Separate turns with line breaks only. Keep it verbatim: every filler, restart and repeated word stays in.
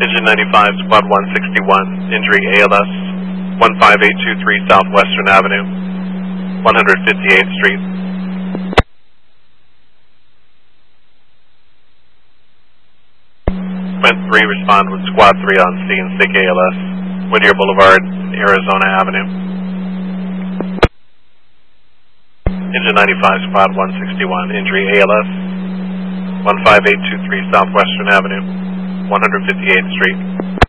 Engine ninety-five, Squad one sixty-one, injury A L S, one five eight two three Southwestern Avenue, one fifty-eighth Street. Command three, respond with Squad three on scene, sick A L S, Whittier Boulevard, Arizona Avenue. Engine ninety-five, Squad one sixty-one, injury A L S, one five eight two three Southwestern Avenue, one fifty-eighth Street.